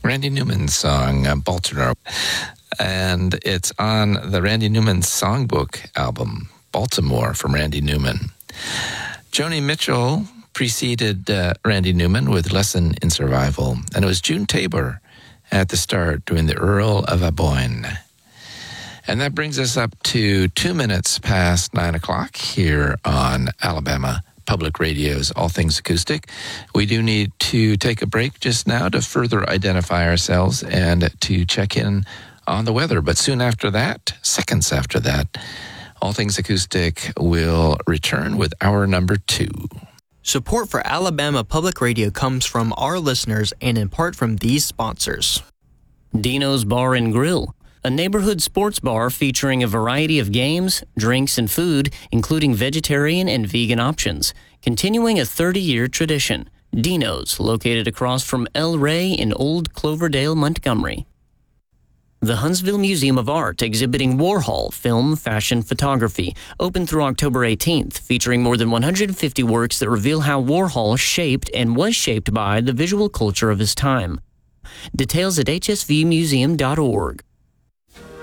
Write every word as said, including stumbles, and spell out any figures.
Randy Newman's song, uh, Baltimore. And it's on the Randy Newman Songbook album, Baltimore, from Randy Newman. Joni Mitchell preceded uh, Randy Newman with Lesson in Survival, and it was June Tabor at the start doing the Earl of Aboyne. And that brings us up to two minutes past nine o'clock here on Alabama Public Radio's All Things Acoustic. We do need to take a break just now to further identify ourselves and to check in on the weather. But soon after that, seconds after that, All Things Acoustic will return with hour number two. Support for Alabama Public Radio comes from our listeners and in part from these sponsors. Dino's Bar and Grill, a neighborhood sports bar featuring a variety of games, drinks, and food, including vegetarian and vegan options. Continuing a thirty-year tradition. Dino's, located across from El Rey in Old Cloverdale, Montgomery. The Huntsville Museum of Art, exhibiting Warhol film, fashion, photography, open through October eighteenth, featuring more than one hundred fifty works that reveal how Warhol shaped and was shaped by the visual culture of his time. Details at h s v museum dot org.